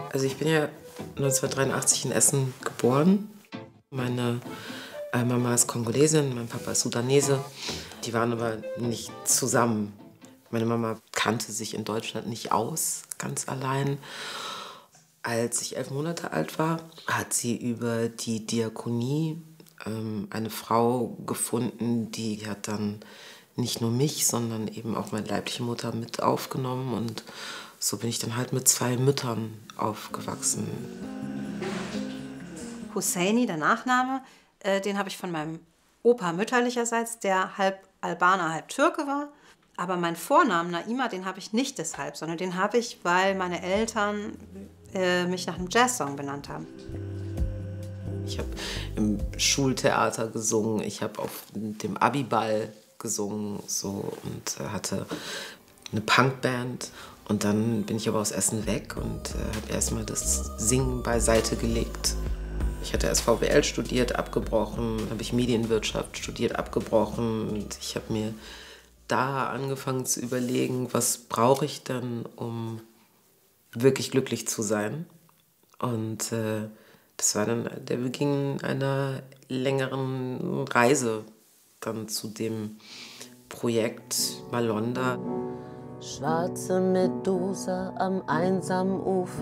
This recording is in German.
Also ich bin ja 1983 in Essen geboren. Meine Mama ist Kongolesin, mein Papa ist Sudanese. Die waren aber nicht zusammen. Meine Mama kannte sich in Deutschland nicht aus, ganz allein. Als ich 11 Monate alt war, hat sie über die Diakonie eine Frau gefunden, die hat dann nicht nur mich, sondern eben auch meine leibliche Mutter mit aufgenommen. Und so bin ich dann halt mit 2 Müttern aufgewachsen. Husseini, der Nachname, den habe ich von meinem Opa mütterlicherseits, der halb Albaner, halb Türke war. Aber meinen Vornamen Naima, den habe ich nicht deshalb, sondern den habe ich, weil meine Eltern mich nach einem Jazzsong benannt haben. Ich habe im Schultheater gesungen, ich habe auf dem Abiball gesungen so, und hatte eine Punkband. Und dann bin ich aber aus Essen weg und habe erstmal das Singen beiseite gelegt. Ich hatte erst VWL studiert, abgebrochen, dann habe ich Medienwirtschaft studiert, abgebrochen. Und ich habe mir da angefangen zu überlegen, was brauche ich denn, um wirklich glücklich zu sein. Und das war dann der Beginn einer längeren Reise dann zu dem Projekt Malonda. Schwarze Medusa am einsamen Ufer.